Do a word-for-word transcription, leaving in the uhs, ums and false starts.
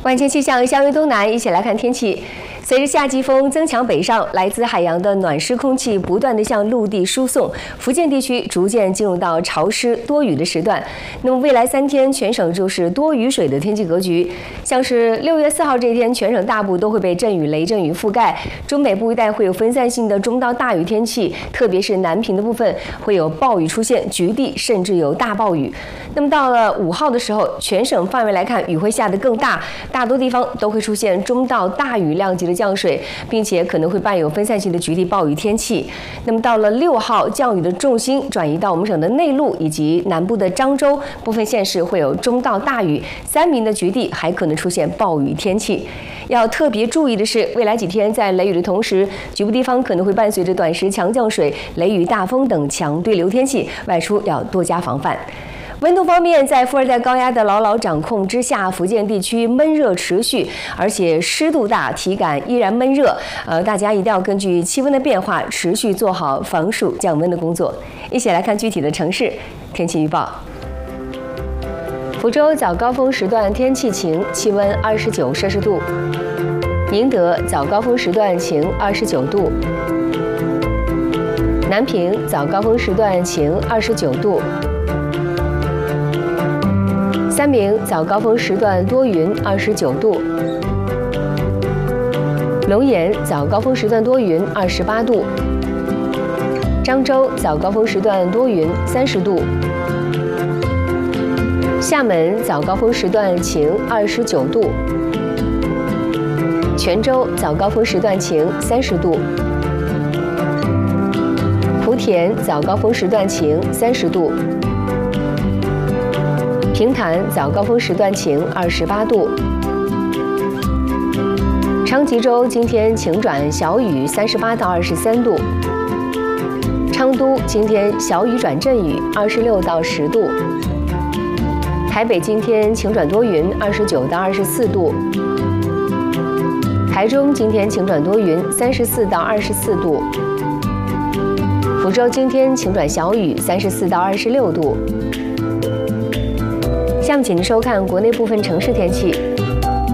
晚间气象，向于东南，一起来看天气。随着夏季风增强北上，来自海洋的暖湿空气不断地向陆地输送，福建地区逐渐进入到潮湿多雨的时段。那么未来三天，全省就是多雨水的天气格局。像是六月四号这一天，全省大部都会被阵雨、雷阵雨覆盖，中北部一带会有分散性的中到大雨天气，特别是南平的部分会有暴雨出现，局地甚至有大暴雨。那么到了五号的时候，全省范围来看，雨会下得更大，大多地方都会出现中到大雨量级的降水，并且可能会伴有分散性的局地暴雨天气。那么到了六号，降雨的重心转移到我们省的内陆以及南部的漳州部分县市会有中到大雨，三明的局地还可能出现暴雨天气。要特别注意的是，未来几天在雷雨的同时，局部地方可能会伴随着短时强降水、雷雨、大风等强对流天气，外出要多加防范。温度方面，在副热带高压的牢牢掌控之下，福建地区闷热持续，而且湿度大，体感依然闷热。呃，大家一定要根据气温的变化，持续做好防暑降温的工作。一起来看具体的城市天气预报。福州早高峰时段天气晴，气温二十九摄氏度；宁德早高峰时段晴，二十九度；南平早高峰时段晴，二十九度。三明早高峰时段多云，二十九度；龙岩早高峰时段多云，二十八度；漳州早高峰时段多云，三十度；厦门早高峰时段晴，二十九度；泉州早高峰时段晴，三十度；莆田早高峰时段晴，三十度。平潭早高峰时段晴，二十八度；昌吉州今天晴转小雨，三十八到二十三度；昌都今天小雨转阵雨，二十六到十度；台北今天晴转多云，二十九到二十四度；台中今天晴转多云，三十四到二十四度；福州今天晴转小雨，三十四到二十六度。下面请您收看国内部分城市天气。